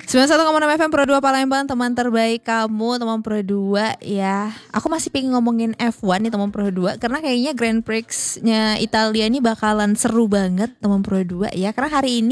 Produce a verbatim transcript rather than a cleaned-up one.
sembilan puluh satu koma enam F M Pro dua Palembang, teman terbaik kamu, teman Pro dua ya. Aku masih pengen ngomongin F satu nih teman Pro dua, karena kayaknya Grand Prix-nya Italia ini bakalan seru banget teman Pro dua ya. Karena hari ini